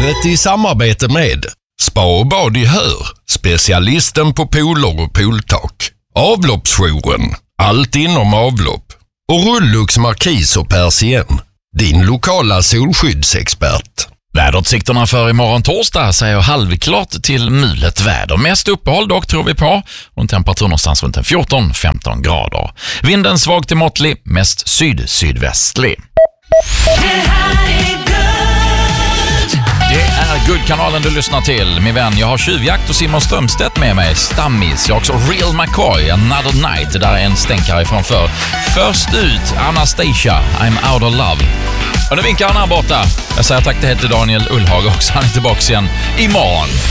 Livet i samarbete med Spa och bad i Hör, specialisten på pooler och pooltak. Avloppsjouren, allt inom avlopp. Och Rullux Markis och Persien, din lokala solskyddsexpert. Väderutsikterna för imorgon torsdag säger halvklart till mulet väder. Mest uppehåll dock tror vi på. Och en temperatur någonstans runt 14-15 grader. Vinden svag till måttlig, mest syd-sydvästlig. Det är Good-kanalen du lyssnar till, min vän. Jag har Tjuvjakt och Simon Strömstedt med mig. Stammis. Jag har också Real McCoy, Another Night. Där är en stänkare ifrån för. Först ut, Anastasia, I'm Out of Love. Och nu vinkar han här borta. Jag säger tack till Daniel Ullhag också. Han är tillbaka igen imorgon.